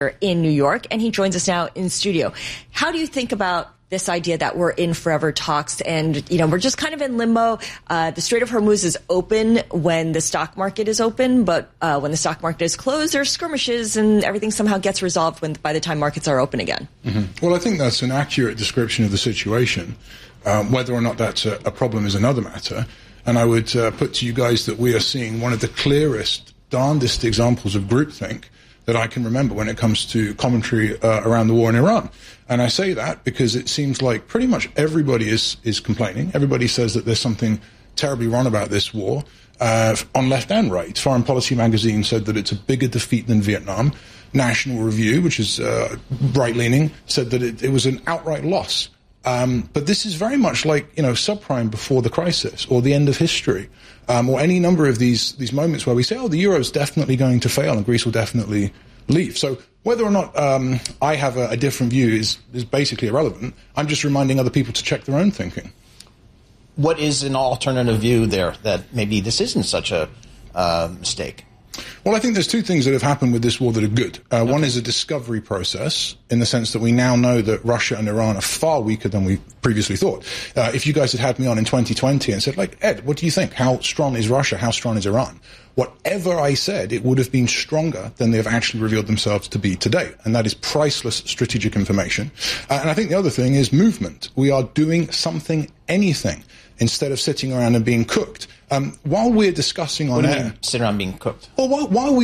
in New York, and he joins us now in studio. How do you think about this idea that we're in forever talks and, we're just kind of in limbo? The Strait of Hormuz is open when the stock market is open, but when the stock market is closed, there's skirmishes and everything somehow gets resolved by the time markets are open again. Mm-hmm. Well, I think that's an accurate description of the situation. Whether or not that's a problem is another matter. And I would put to you guys that we are seeing one of the clearest, darndest examples of groupthink that I can remember when it comes to commentary around the war in Iran. And I say that because it seems like pretty much everybody is complaining. Everybody says that there's something terribly wrong about this war, on left and right. Foreign Policy magazine said that it's a bigger defeat than Vietnam. National Review, which is right-leaning, said that it was an outright loss. But this is very much like, subprime before the crisis or the end of history, or any number of these moments where we say, the euro is definitely going to fail and Greece will definitely leave. So whether or not I have a different view is basically irrelevant. I'm just reminding other people to check their own thinking. What is an alternative view there that maybe this isn't such a mistake? Well, I think there's two things that have happened with this war that are good. One is a discovery process in the sense that we now know that Russia and Iran are far weaker than we previously thought. If you guys had me on in 2020 and said, Ed, what do you think? How strong is Russia? How strong is Iran? Whatever I said, it would have been stronger than they have actually revealed themselves to be today. And that is priceless strategic information. And I think the other thing is movement. We are doing something, anything, instead of sitting around and being cooked. While we're discussing on air, sitting around being cooked. Well, while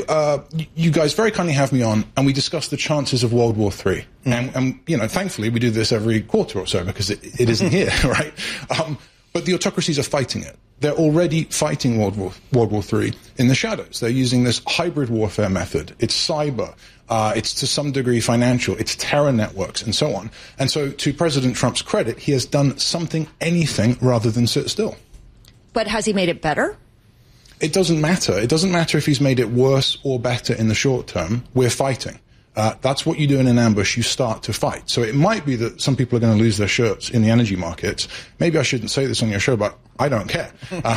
you guys very kindly have me on, and we discuss the chances of World War III, and thankfully we do this every quarter or so because it isn't here, right? But the autocracies are fighting it. They're already fighting World War III in the shadows. They're using this hybrid warfare method. It's cyber. It's to some degree financial. It's terror networks and so on. And so to President Trump's credit, he has done something, anything, rather than sit still. But has he made it better? It doesn't matter. It doesn't matter if he's made it worse or better in the short term. We're fighting. That's what you do in an ambush. You start to fight. So it might be that some people are going to lose their shirts in the energy markets. Maybe I shouldn't say this on your show, but I don't care.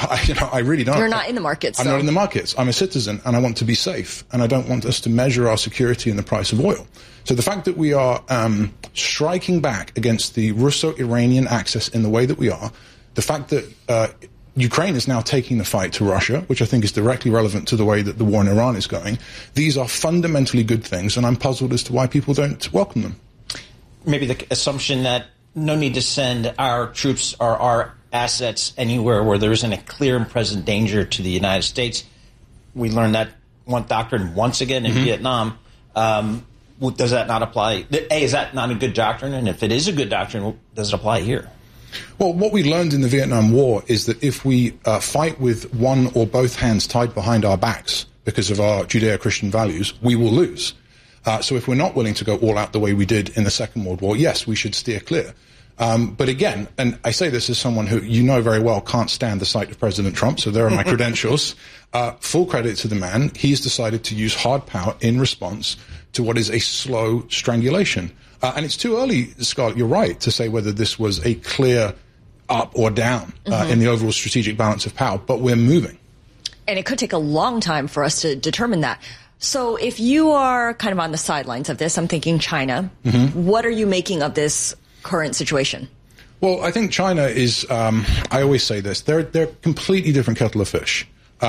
I really don't. You're not in the markets. I'm not in the markets. I'm a citizen, and I want to be safe, and I don't want us to measure our security in the price of oil. So the fact that we are striking back against the Russo-Iranian axis in the way that we are, the fact that Ukraine is now taking the fight to Russia, which I think is directly relevant to the way that the war in Iran is going. These are fundamentally good things, and I'm puzzled as to why people don't welcome them. Maybe the assumption that no need to send our troops or our assets anywhere where there isn't a clear and present danger to the United States. We learned that one doctrine once again in Vietnam. Does that not apply? Is that not a good doctrine? And if it is a good doctrine, does it apply here? Well, what we learned in the Vietnam War is that if we fight with one or both hands tied behind our backs because of our Judeo-Christian values, we will lose. So if we're not willing to go all out the way we did in the Second World War, yes, we should steer clear. But again, and I say this as someone who you know very well can't stand the sight of President Trump, so there are my credentials. Full credit to the man. He's decided to use hard power in response to what is a slow strangulation. And it's too early, Scarlett, you're right, to say whether this was a clear up or down in the overall strategic balance of power, but we're moving. And it could take a long time for us to determine that. So if you are kind of on the sidelines of this, I'm thinking China, what are you making of this current situation? Well, I think China is, I always say this, they're a completely different kettle of fish.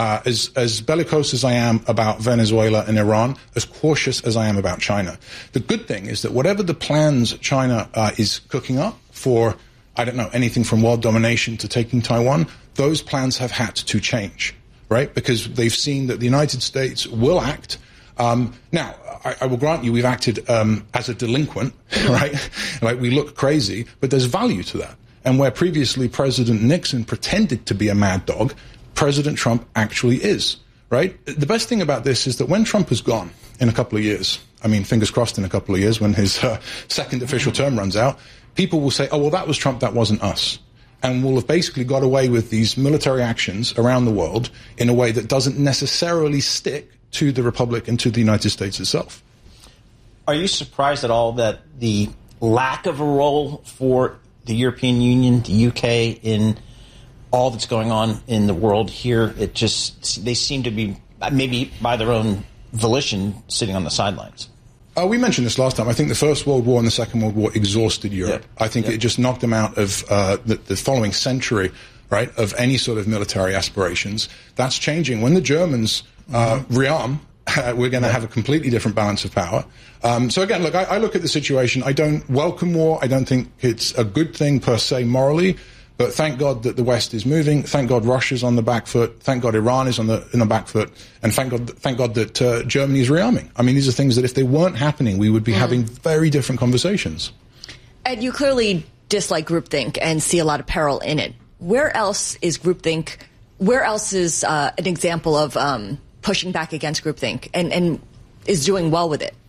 As bellicose as I am about Venezuela and Iran, as cautious as I am about China. The good thing is that whatever the plans China is cooking up for, I don't know, anything from world domination to taking Taiwan, those plans have had to change, right? Because they've seen that the United States will act. Now, I will grant you we've acted as a delinquent, right? Like we look crazy, but there's value to that. And where previously President Nixon pretended to be a mad dog, President Trump actually is, right? The best thing about this is that when Trump is gone in a couple of years, I mean, fingers crossed in a couple of years when his second official term runs out, people will say, oh, well, that was Trump, that wasn't us. And we'll have basically got away with these military actions around the world in a way that doesn't necessarily stick to the Republic and to the United States itself. Are you surprised at all that the lack of a role for the European Union, the UK, in all that's going on in the world here, they seem to be, maybe by their own volition, sitting on the sidelines? We mentioned this last time. I think the First World War and the Second World War exhausted Europe. I think it just knocked them out of the following century, right, of any sort of military aspirations. That's changing. When the Germans rearm, we're going to have a completely different balance of power. So again, look, I look at the situation. I don't welcome war. I don't think it's a good thing per se morally. But thank God that the West is moving. Thank God Russia's on the back foot. Thank God Iran is in the back foot. And thank God that Germany is rearming. I mean, these are things that if they weren't happening, we would be having very different conversations. And you clearly dislike groupthink and see a lot of peril in it. Where else is groupthink? Where else is an example of pushing back against groupthink and is doing well with it?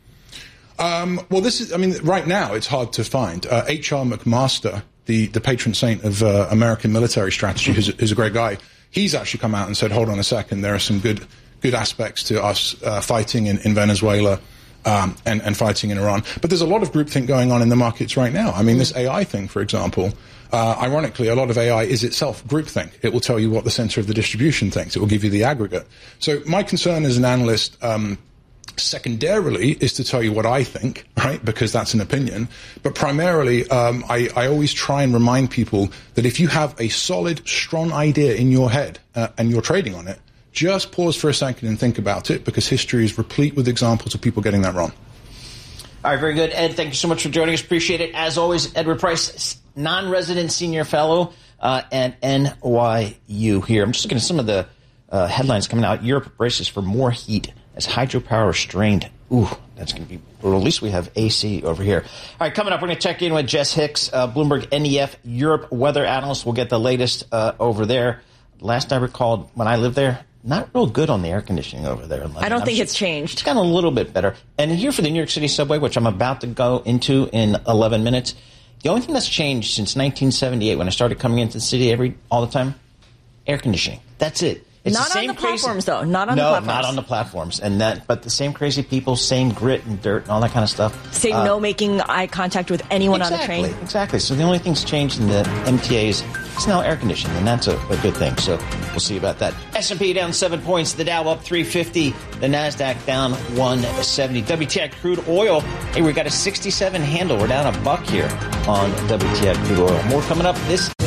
Well, right now it's hard to find. H.R. McMaster, the patron saint of American military strategy, who's a great guy, he's actually come out and said, hold on a second, there are some good aspects to us fighting in Venezuela and fighting in Iran. But there's a lot of groupthink going on in the markets right now. I mean, this AI thing, for example, ironically, a lot of AI is itself groupthink. It will tell you what the center of the distribution thinks. It will give you the aggregate. So my concern as an analyst, secondarily, is to tell you what I think, right? Because that's an opinion. But primarily, I always try and remind people that if you have a solid, strong idea in your head and you're trading on it, just pause for a second and think about it, because history is replete with examples of people getting that wrong. All right, very good. Ed, thank you so much for joining us. Appreciate it. As always, Edward Price, non-resident senior fellow at NYU here. I'm just looking at some of the headlines coming out. Europe braces for more heat as hydropower is strained. Ooh, that's going to be brutal. At least we have AC over here. All right, coming up, we're going to check in with Jess Hicks, Bloomberg NEF Europe weather analyst. We'll get the latest over there. Last I recalled, when I lived there, not real good on the air conditioning over there. I don't think it's changed. It's gotten a little bit better. And here for the New York City subway, which I'm about to go into in 11 minutes, the only thing that's changed since 1978, when I started coming into the city all the time, air conditioning. That's it. It's not the same on the platforms, though. Not on the platforms. No, not on the platforms. But the same crazy people, same grit and dirt and all that kind of stuff. Same no making eye contact with anyone on the train. Exactly. So the only thing that's changed in the MTAs is now air conditioning, and that's a good thing. So we'll see about that. S&P down 7 points. The Dow up 350. The NASDAQ down 170. WTI crude oil. Hey, we got a 67 handle. We're down $1 here on WTI crude oil. More coming up. This